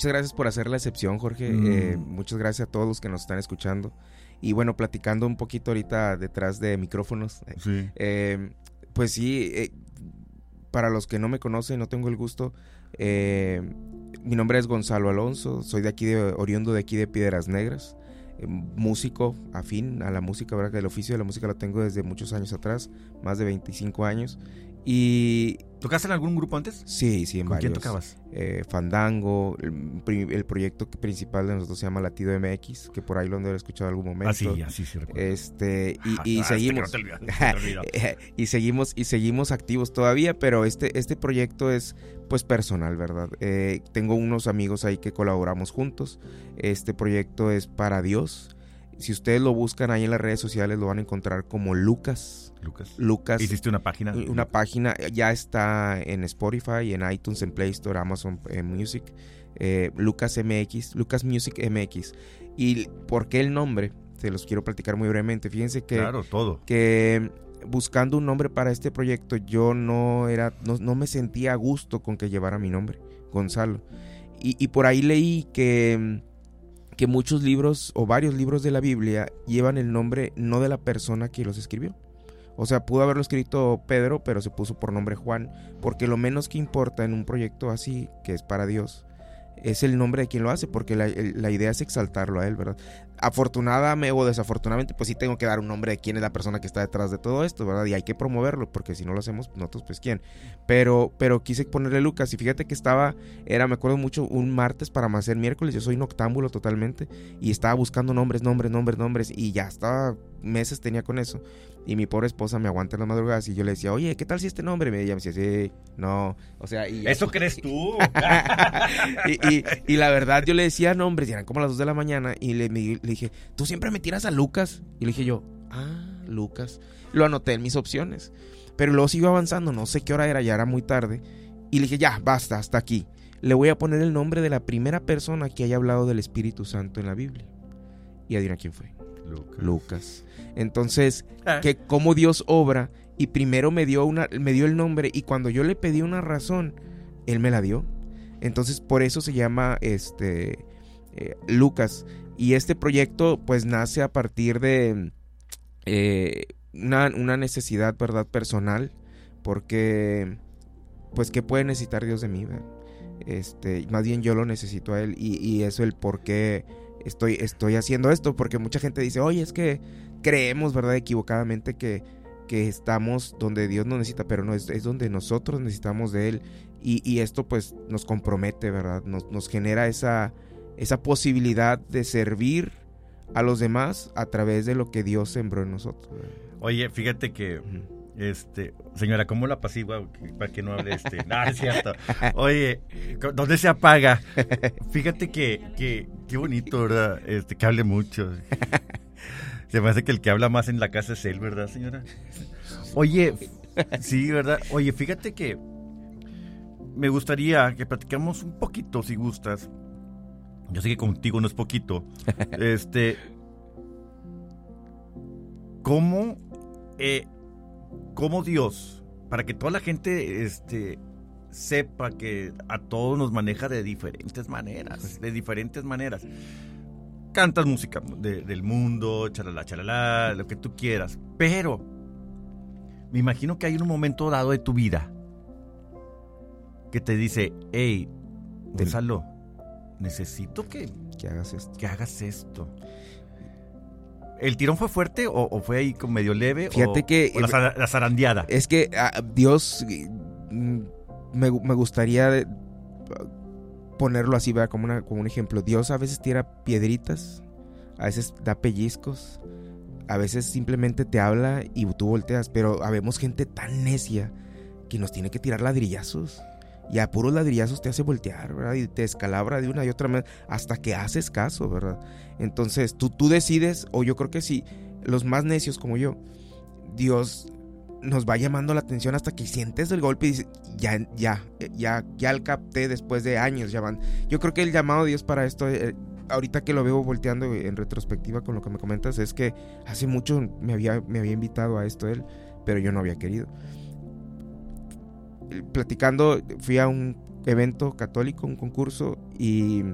muchas gracias por hacer la excepción, Jorge. Muchas gracias a todos los que nos están escuchando. Y bueno, platicando un poquito ahorita detrás de micrófonos. Sí. Pues sí, para los que no me conocen, no tengo el gusto. Mi nombre es Gonzalo Alonso, soy oriundo de aquí de Piedras Negras. Músico, afín a la música, ¿verdad? Que el oficio de la música lo tengo desde muchos años atrás, más de 25 años. Y ¿tocaste en algún grupo antes? Sí, en ¿Con varios. quién tocabas? Fandango, el proyecto principal de nosotros se llama Latido MX, que por ahí lo han de haber escuchado en algún momento. Así recuerdo. Y seguimos. y seguimos activos todavía, pero este proyecto es pues personal, ¿verdad? Tengo unos amigos ahí que colaboramos juntos. Este proyecto es para Dios. Si ustedes lo buscan ahí en las redes sociales, lo van a encontrar como Lucas. ¿Hiciste una página? Una página, ya está en Spotify, en iTunes, en Play Store, Amazon Music. Lucas MX, Lucas Music MX. ¿Y por qué el nombre? Se los quiero platicar muy brevemente. Fíjense que, que buscando un nombre para este proyecto, yo no me sentía a gusto con que llevara mi nombre, Gonzalo. Y por ahí leí que muchos libros o varios libros de la Biblia llevan el nombre no de la persona que los escribió. O sea, pudo haberlo escrito Pedro, pero se puso por nombre Juan, porque lo menos que importa en un proyecto así, que es para Dios, es el nombre de quien lo hace, porque la idea es exaltarlo a él, ¿verdad? Afortunadamente o desafortunadamente, pues sí tengo que dar un nombre de quién es la persona que está detrás de todo esto, ¿verdad? Y hay que promoverlo, porque si no lo hacemos nosotros, pues quién. Pero quise ponerle Lucas, y fíjate que me acuerdo mucho, un martes para amanecer miércoles, yo soy noctámbulo totalmente, y estaba buscando nombres, y ya estaba, meses tenía con eso. Y mi pobre esposa me aguanta en las madrugadas y yo le decía, oye, ¿qué tal si este nombre? Y ella me decía, sí, no, o sea... ¿Eso crees tú? y la verdad yo le decía nombres y eran como las 2 de la mañana y le dije, tú siempre me tiras a Lucas. Y le dije yo, Lucas. Lo anoté en mis opciones. Pero luego siguió avanzando, no sé qué hora era, ya era muy tarde. Y le dije, ya, basta, hasta aquí. Le voy a poner el nombre de la primera persona que haya hablado del Espíritu Santo en la Biblia. Y adivina quién fue. Lucas. Entonces, que cómo Dios obra, y primero me dio el nombre, y cuando yo le pedí una razón, él me la dio. Entonces, por eso se llama Lucas. Y este proyecto pues nace a partir de una necesidad, ¿verdad? Personal, porque pues ¿qué puede necesitar Dios de mí, ¿verdad? Más bien yo lo necesito a él, y eso es el por qué estoy haciendo esto, porque mucha gente dice, oye, es que creemos, ¿verdad? Equivocadamente que estamos donde Dios nos necesita, pero no, es donde nosotros necesitamos de él, y esto pues nos compromete, ¿verdad? Nos genera esa posibilidad de servir a los demás a través de lo que Dios sembró en nosotros, ¿verdad? Oye, fíjate que señora, ¿cómo la apacigua para que no hable No, es cierto. Oye, ¿dónde se apaga? Fíjate que qué bonito, ¿verdad? Que hable mucho. Se me hace que el que habla más en la casa es él, ¿verdad, señora? Oye, sí, ¿verdad? Oye, fíjate que me gustaría que platicamos un poquito, si gustas. Yo sé que contigo no es poquito. ¿Cómo Dios, para que toda la gente sepa que a todos nos maneja de diferentes maneras, cantas música del mundo, chalala, lo que tú quieras, pero me imagino que hay un momento dado de tu vida que te dice, hey, Gonzalo, necesito que hagas esto. ¿El tirón fue fuerte o fue ahí medio leve? Fíjate que la zarandeada. Es que Dios, me gustaría ponerlo así, ¿verdad? Como un ejemplo. Dios a veces tira piedritas, a veces da pellizcos, a veces simplemente te habla y tú volteas, pero habemos gente tan necia que nos tiene que tirar ladrillazos. Y a puros ladrillazos te hace voltear, ¿verdad? Y te descalabra de una y otra manera hasta que haces caso, ¿verdad? Entonces tú decides, o yo creo que sí, los más necios como yo, Dios nos va llamando la atención hasta que sientes el golpe y dices, ya el capté después de años, ya van. Yo creo que el llamado de Dios para esto, ahorita que lo veo volteando en retrospectiva con lo que me comentas, es que hace mucho me había invitado a esto él, pero yo no había querido. Platicando, fui a un evento católico, un concurso, y